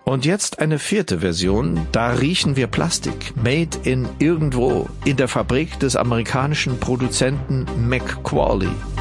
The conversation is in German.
Und jetzt eine 4. Version, da riechen wir Plastik. Made in irgendwo, in der Fabrik des amerikanischen Produzenten McQuarrie.